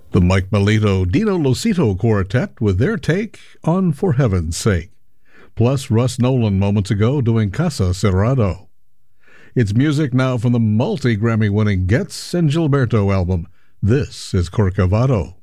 The Mike Melito Dino Losito Quartet with their take on For Heaven's Sake. Plus Russ Nolan moments ago doing Casa Cerrado. It's music now from the multi-Grammy-winning Getz and Gilberto album. This is Corcovado.